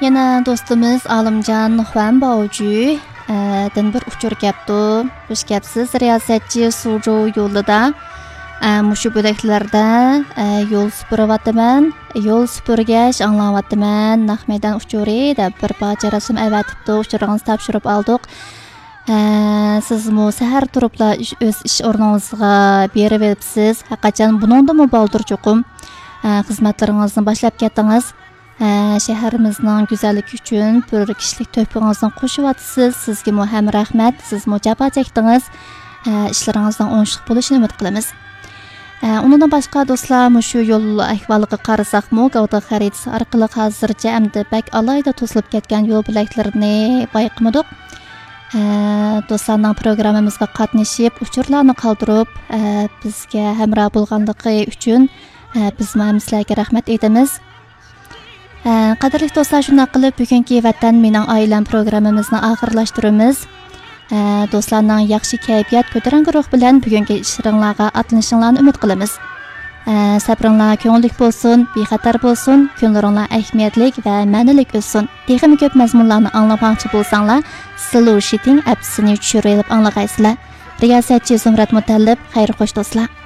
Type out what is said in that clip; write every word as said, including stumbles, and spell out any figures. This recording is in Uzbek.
Yana dostumuz Alimjon Xuan Baoju dan bir uchur gapdi. Xush gapsiz riyosatchi Suzhou yo'lida mushu bo'laklarda yo'l supurayapman, yo'l supurgash anglayapman. Naq maydon uchuri deb bir parcha rasm avatibdi. Uchuringizni topshirib oldik. Siz mu sahar turibla o'z ish o'rningizga berib beribsiz. Haqiqatan buningda mu baldur cho'qim xizmatlaringizni boshlab ketdingiz. Shahrimizning go'zalligi uchun bir kishilik to'pingizni qo'shyapsiz. Sizga mu ham rahmat. Siz mu jabr chekdingiz. Ishlaringizning o'ngishli bo'lishini umid qilamiz. Undan boshqa do'stlar, shu yo'l ahvoliga qarasak-mu, Gavda xaritasi orqali hozircha amdi bak alayda to'silib ketgan yo'l bo'laklarini bayqamadik. Do'stlarning programmamizga qatnashib, uchurlarni qoldirib, bizga hamroh bo'lganligi uchun biz ham sizlarga rahmat aytamiz. Qadrli do'stlar, shunday qilib bugungi Vatan mening oilam programmamizni oxirlashtiramiz. Do'stlarning yaxshi kayfiyat, ko'tarinki ruh bilan bugungi ishlaringizga atlanishinglarni umid qilamiz. Sabringlar ko'ngillik bo'lsin, bexatar bo'lsin, kunlaringlar ahamiyatli va ma'nili o'tsin. Texnik ko'p mazmunlarni anglamoqchi bo'lsanglar, Slow Shitting appsini tushirib anglag'aysizlar. Riyosatchi Zumrat Mutallib, xayr xo'sh do'stlar.